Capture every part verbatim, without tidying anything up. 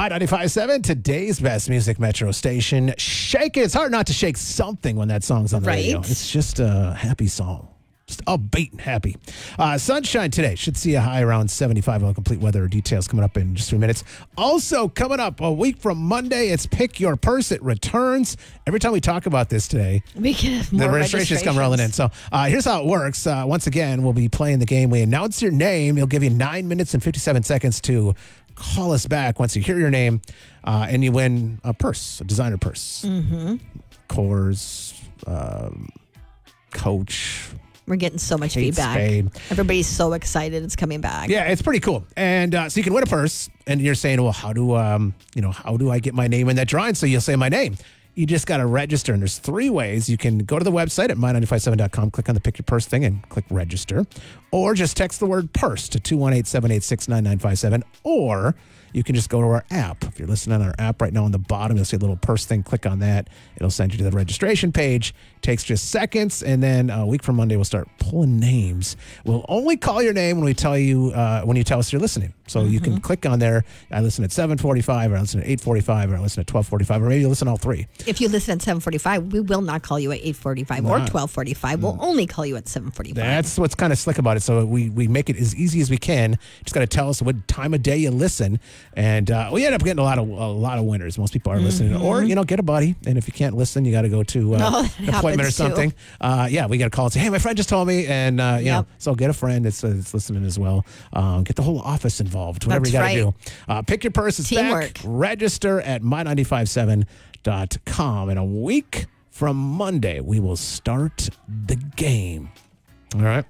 My ninety-five point seven, today's best music metro station. Shake it. It's hard not to shake something when that song's on the Right. radio. It's just a happy song. Just upbeat and happy. Uh, sunshine today. Should see a high around seventy-five. All complete weather details coming up in just a few minutes. Also, coming up a week from Monday, it's Pick Your Purse. It returns. Every time we talk about this today, We can have more the registrations come rolling in. So uh, here's how it works. Uh, once again, we'll be playing the game. We announce your name. You'll give you nine minutes and fifty-seven seconds to call us back once you hear your name, uh, and you win a purse, a designer purse. Mm-hmm. Coors, um, Coach. We're getting so much Kate feedback. Spade. Everybody's so excited it's coming back. Yeah, it's pretty cool. And uh, so you can win a purse, and you're saying, well, how do um, you know, how do I get my name in that drawing? So you'll say my name. You just got to register, and there's three ways. You can go to the website at my nine five seven dot com, click on the Pick Your Purse thing, and click register. Or just text the word purse to two one eight, seven eight six, nine nine five seven. Or you can just go to our app. If you're listening on our app right now on the bottom, you'll see a little purse thing. Click on that. It'll send you to the registration page. Takes just seconds. And then a week from Monday, we'll start pulling names. We'll only call your name when we tell you, uh, when you tell us you're listening. So mm-hmm. you can click on there. I listen at seven forty-five, or I listen at eight forty-five, or I listen at twelve forty-five, or maybe you listen all three. If you listen at seven forty-five, we will not call you at eight forty-five or twelve forty-five. We'll only call you at seven forty-five. That's what's kind of slick about it. So we, we make it as easy as we can. Just got to tell us what time of day you listen. And uh, we end up getting a lot of a lot of winners. Most people are mm-hmm. listening. Or, you know, get a buddy. And if you can't listen, you got to go to uh, oh, an appointment or something. Uh, yeah, we got to call and say, hey, my friend just told me. And, uh, you yep. know, so get a friend that's, uh, that's listening as well. Um, get the whole office involved. Whatever that's you got to right. do. Uh, pick your purse. It's Teamwork. back. Register at my nine five seven dot com. In a week from Monday, we will start the game. All right.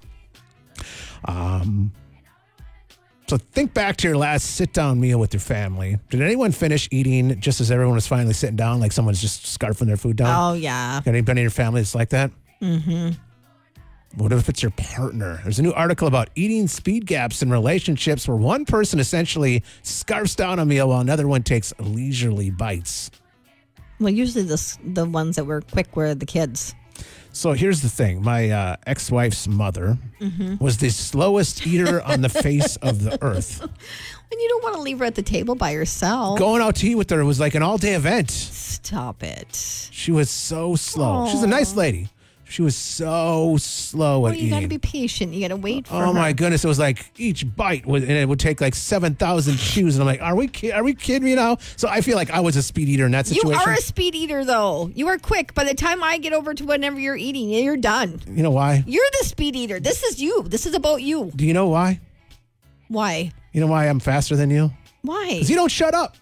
Um, so think back to your last sit-down meal with your family. Did anyone finish eating just as everyone was finally sitting down, like someone's just scarfing their food down? Oh, yeah. Got anybody in your family that's like that? Mm-hmm. What if it's your partner? There's a new article about eating speed gaps in relationships where one person essentially scarfs down a meal while another one takes leisurely bites. Well, usually the, the ones that were quick were the kids. So here's the thing. My uh, ex-wife's mother mm-hmm. was the slowest eater on the face of the earth. And you don't want to leave her at the table by herself. Going out to eat with her was like an all-day event. Stop it. She was so slow. Aww. She's a nice lady. She was so slow well, at you eating. got to be patient. You got to wait for Oh her. my goodness! It was like each bite would, and it would take like seven thousand chews, and I'm like, "Are we ki- are we kidding me now?" So I feel like I was a speed eater in that You situation. are a speed eater, though. You are quick. By the time I get over to whenever you're eating, you're done. You know why? You're the speed eater. This is you. This is about you. Do you know why? Why? You know why I'm faster than you? Why? Because you don't shut up.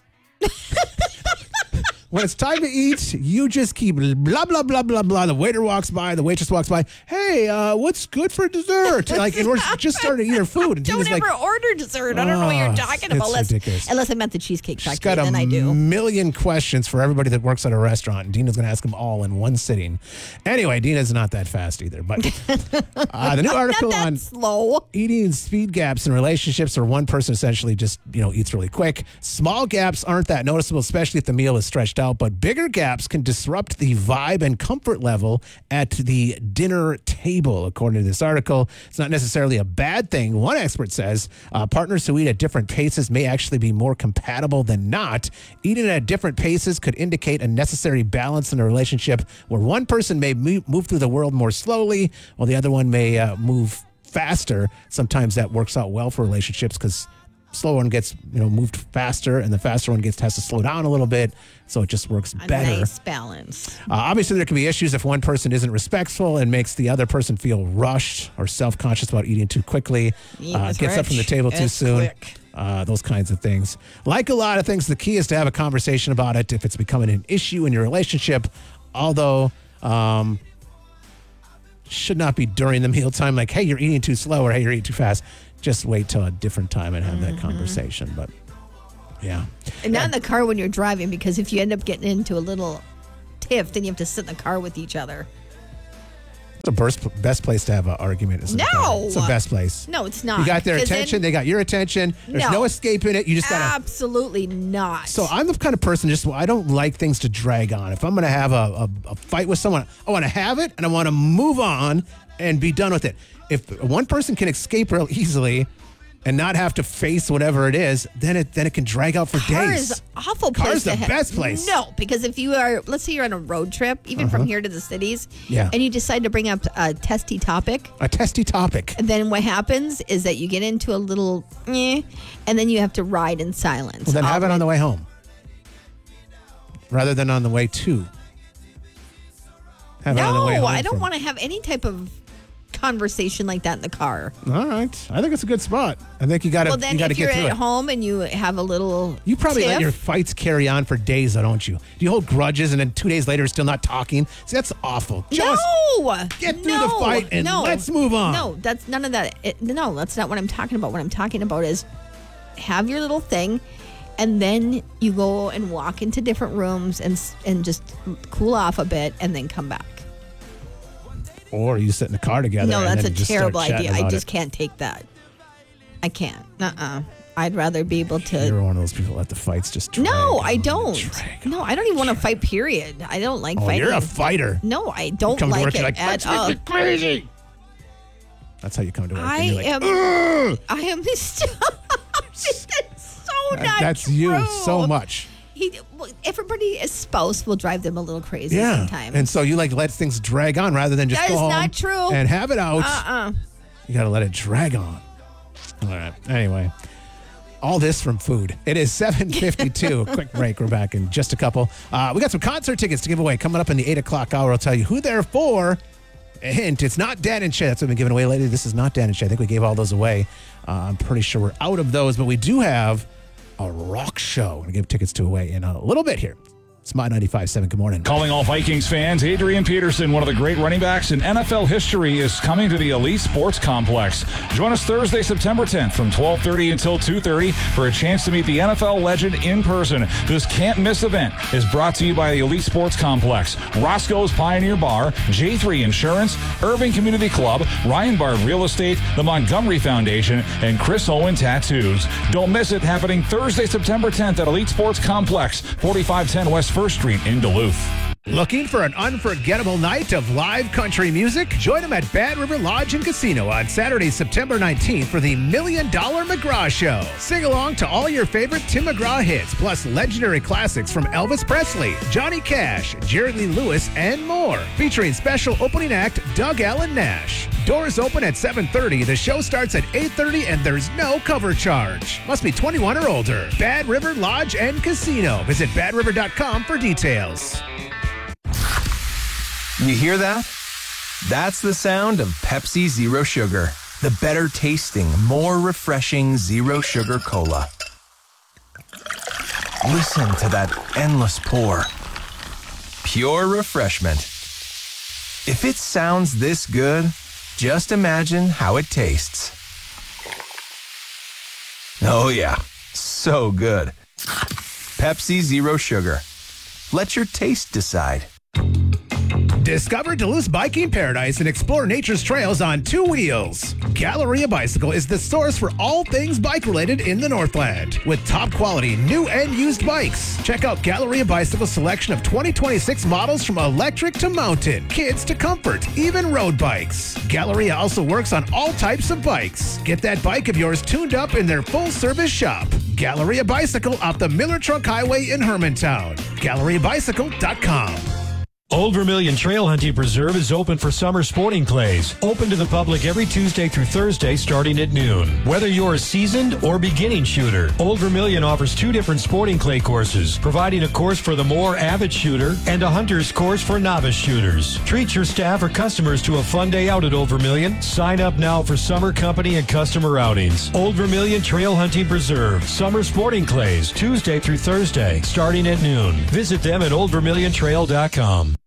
When it's time to eat, you just keep blah, blah, blah, blah, blah. The waiter walks by, the waitress walks by. Hey, uh, what's good for dessert? Like, and we're just starting to eat our food. And don't Tina's ever like, order dessert. I don't know what you're oh, talking it's about. Unless, ridiculous. unless I meant the Cheesecake she's Factory, got a then I do. million questions for everybody that works at a restaurant. And Dina's going to ask them all in one sitting. Anyway, Dina's not that fast either. But uh, the new article Not that on slow. eating speed gaps in relationships where one person essentially just, you know, eats really quick. Small gaps aren't that noticeable, especially if the meal is stretched out, but bigger gaps can disrupt the vibe and comfort level at the dinner table, according to this article. It's not necessarily a bad thing. One expert says uh, partners who eat at different paces may actually be more compatible than not. Eating at different paces could indicate a necessary balance in a relationship where one person may move, move through the world more slowly while the other one may uh, move faster. Sometimes that works out well for relationships because slower one gets, you know, moved faster, and the faster one gets has to slow down a little bit, so it just works A better. nice balance. Uh, obviously, there can be issues if one person isn't respectful and makes the other person feel rushed or self-conscious about eating too quickly, Eat uh, with gets up from the Rich. table too It's soon. quick. Uh, those kinds of things. Like a lot of things, the key is to have a conversation about it if it's becoming an issue in your relationship, although um, should not be during the mealtime, like, hey, you're eating too slow, or hey, you're eating too fast. Just wait till a different time and have mm-hmm. that conversation. But yeah. And not in the car when you're driving, because if you end up getting into a little tiff, then you have to sit in the car with each other. It's the best, best place to have an argument. Is in the car. No. It's the best place. No, it's not. You got their 'Cause attention. then- They got your attention. There's no, No. escaping it. You just got to. Absolutely not. So I'm the kind of person, just I don't like things to drag on. If I'm going to have a, a, a fight with someone, I want to have it and I want to move on and be done with it. If one person can escape real easily, and not have to face whatever it is, then it then it can drag out for Car days. is awful place Car's to the ha- best place. No, because if you are, let's say you're on a road trip, even Uh-huh. from here to the cities, Yeah. and you decide to bring up a testy topic, A testy topic. and then what happens is that you get into a little, eh, and then you have to ride in silence. Well, then all have it the on way- the way home, rather than on the way to. Have it on the way No, home I don't from- want to have any type of conversation like that in the car. All right, I think it's a good spot. I think you got to Well, then you got to if you're get through at it. home and you have a little, You probably let tiff, your fights carry on for days, though, don't you? Do you hold grudges and then two days later still not talking? See, that's awful. Just no, get through no, the fight and no, let's move on. No, that's none of that. It, no, that's not what I'm talking about. What I'm talking about is have your little thing, and then you go and walk into different rooms and s- and just cool off a bit, and then come back. Or you sit in the car together. No, and that's a then just start terrible chatting idea. I about just it. can't take that. I can't. Uh-uh. I'd rather be able to. You're one of those people that let the fights just drag No, on I and don't. drag No, I don't even want to fight. Period. I don't like on. Oh, fighting. you're a fighter. No, I don't Come to like work, it you're like, at let's all. make it crazy. That's how you come to work. I and you're like, am. "Ugh." I am. That's so That- not That's you true. so much. He, well, everybody's spouse will drive them a little crazy Yeah. sometimes. And so you like let things drag on rather than just That go is home not true. and have it out. uh-uh. You got to let it drag on. All right. Anyway, all this from food. It is seven fifty-two. Quick break. We're back in just a couple. Uh, we got some concert tickets to give away coming up in the eight o'clock hour. I'll tell you who they're for. A hint, it's not Dan and Shay. That's what we've been giving away lately. This is not Dan and Shay. I think we gave all those away. Uh, I'm pretty sure we're out of those, but we do have a rock show. I'm going to give tickets to away in a little bit here. It's My ninety-five point seven. Good morning. Calling all Vikings fans, Adrian Peterson, one of the great running backs in N F L history, is coming to the Elite Sports Complex. Join us Thursday, September tenth from twelve thirty until two thirty for a chance to meet the N F L legend in person. This can't-miss event is brought to you by the Elite Sports Complex, Roscoe's Pioneer Bar, J three Insurance, Irving Community Club, Ryan Bard Real Estate, the Montgomery Foundation, and Chris Owen Tattoos. Don't miss it, happening Thursday, September tenth at Elite Sports Complex, forty-five ten West First Street in Duluth. Looking for an unforgettable night of live country music? Join them at Bad River Lodge and Casino on Saturday, September nineteenth for the Million Dollar McGraw Show. Sing along to all your favorite Tim McGraw hits, plus legendary classics from Elvis Presley, Johnny Cash, Jerry Lee Lewis, and more. Featuring special opening act Doug Allen Nash. Doors open at seven thirty. The show starts at eight thirty and there's no cover charge. Must be twenty-one or older. Bad River Lodge and Casino. Visit bad river dot com for details. You hear that? That's the sound of Pepsi Zero Sugar, the better tasting, more refreshing zero sugar cola. Listen to that endless pour. Pure refreshment. If it sounds this good, just imagine how it tastes. Oh yeah, so good. Pepsi Zero Sugar. Let your taste decide. Discover Duluth Biking Paradise and explore nature's trails on two wheels. Galleria Bicycle is the source for all things bike-related in the Northland. With top quality new and used bikes. Check out Galleria Bicycle's selection of twenty twenty-six models from electric to mountain, kids to comfort, even road bikes. Galleria also works on all types of bikes. Get that bike of yours tuned up in their full-service shop. Galleria Bicycle off the Miller Truck Highway in Hermantown. galleria bicycle dot com. Old Vermilion Trail Hunting Preserve is open for summer sporting clays. Open to the public every Tuesday through Thursday starting at noon. Whether you're a seasoned or beginning shooter, Old Vermilion offers two different sporting clay courses, providing a course for the more avid shooter and a hunter's course for novice shooters. Treat your staff or customers to a fun day out at Old Vermilion. Sign up now for summer company and customer outings. Old Vermilion Trail Hunting Preserve, summer sporting clays, Tuesday through Thursday starting at noon. Visit them at old vermilion trail dot com.